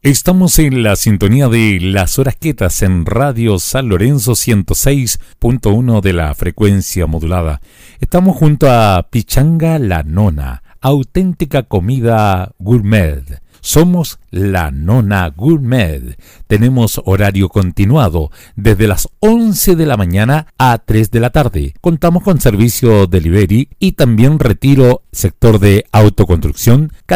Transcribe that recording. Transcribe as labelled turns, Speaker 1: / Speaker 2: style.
Speaker 1: Estamos en la sintonía de Las Horas Quietas en Radio San Lorenzo 106.1 de la frecuencia modulada. Estamos junto a Pichanga La Nona, auténtica comida gourmet. Somos La Nona Gourmet. Tenemos horario continuado desde las 11 de la mañana a 3 de la tarde. Contamos con servicio delivery y también retiro, sector de autoconstrucción,